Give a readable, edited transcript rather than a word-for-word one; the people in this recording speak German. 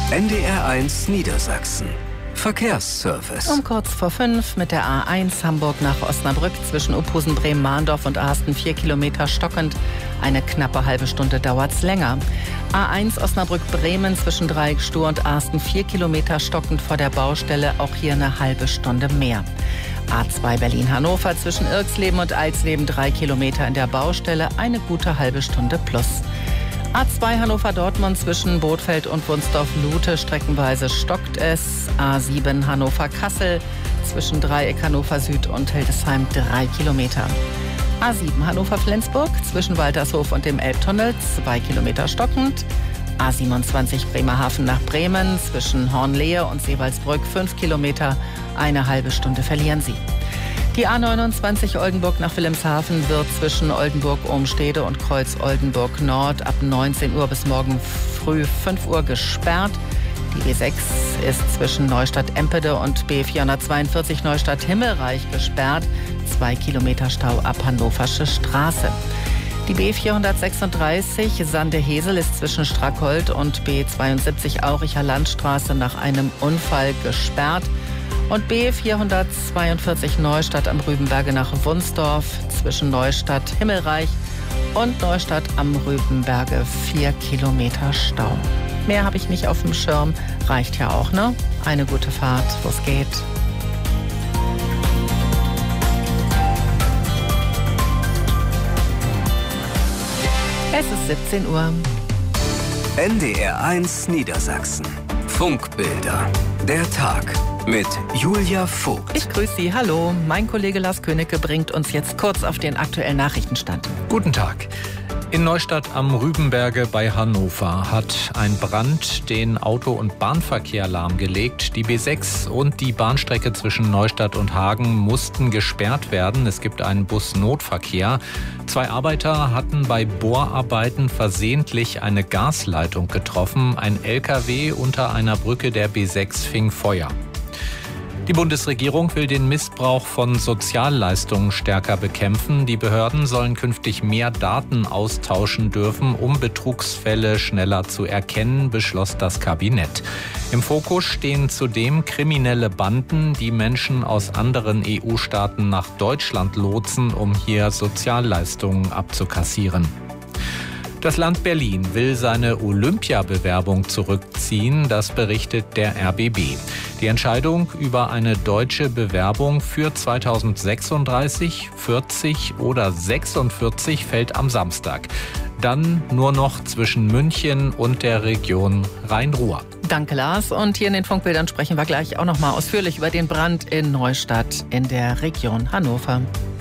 NDR1 Niedersachsen. Verkehrsservice. Um kurz vor 5 mit der A1 Hamburg nach Osnabrück zwischen Uphusen, Bremen, Mahndorf und Ahsten 4 Kilometer stockend. Eine knappe halbe Stunde dauert's länger. A1 Osnabrück-Bremen zwischen Dreieckstuhr und Ahsten 4 Kilometer stockend vor der Baustelle. Auch hier eine halbe Stunde mehr. A2 Berlin-Hannover zwischen Irxleben und Eisleben 3 Kilometer in der Baustelle. Eine gute halbe Stunde plus. A2 Hannover-Dortmund zwischen Bothfeld und Wunsdorf-Lute streckenweise stockt es. A7 Hannover-Kassel zwischen Dreieck Hannover Süd und Hildesheim 3 Kilometer. A7 Hannover-Flensburg zwischen Waltershof und dem Elbtunnel 2 Kilometer stockend. A27 Bremerhaven nach Bremen zwischen Hornlehe und Seewaldsbrück 5 Kilometer. Eine halbe Stunde verlieren Sie. Die A29 Oldenburg nach Wilhelmshaven wird zwischen Oldenburg-Ohmstede und Kreuz Oldenburg Nord ab 19 Uhr bis morgen früh 5 Uhr gesperrt. Die E6 ist zwischen Neustadt-Empede und B442 Neustadt-Himmelreich gesperrt. 2 Kilometer Stau ab Hannoversche Straße. Die B436 Sande-Hesel ist zwischen Strackholt und B72 Auricher Landstraße nach einem Unfall gesperrt. Und B442 Neustadt am Rübenberge nach Wunsdorf zwischen Neustadt Himmelreich und Neustadt am Rübenberge 4 Kilometer Stau. Mehr habe ich nicht auf dem Schirm, reicht ja auch, ne? Eine gute Fahrt, wo es geht. Es ist 17 Uhr. NDR1 Niedersachsen. Funkbilder. Der Tag. Mit Julia Vogt. Ich grüße Sie, hallo. Mein Kollege Lars Königke bringt uns jetzt kurz auf den aktuellen Nachrichtenstand. Guten Tag. In Neustadt am Rübenberge bei Hannover hat ein Brand den Auto- und Bahnverkehr lahmgelegt. Die B6 und die Bahnstrecke zwischen Neustadt und Hagen mussten gesperrt werden. Es gibt einen Bus-Notverkehr. 2 Arbeiter hatten bei Bohrarbeiten versehentlich eine Gasleitung getroffen. Ein LKW unter einer Brücke der B6 fing Feuer. Die Bundesregierung will den Missbrauch von Sozialleistungen stärker bekämpfen. Die Behörden sollen künftig mehr Daten austauschen dürfen, um Betrugsfälle schneller zu erkennen, beschloss das Kabinett. Im Fokus stehen zudem kriminelle Banden, die Menschen aus anderen EU-Staaten nach Deutschland lotsen, um hier Sozialleistungen abzukassieren. Das Land Berlin will seine Olympiabewerbung zurückziehen, das berichtet der RBB. Die Entscheidung über eine deutsche Bewerbung für 2036, 40 oder 46 fällt am Samstag. Dann nur noch zwischen München und der Region Rhein-Ruhr. Danke, Lars. Und hier in den Funkbildern sprechen wir gleich auch noch mal ausführlich über den Brand in Neustadt in der Region Hannover.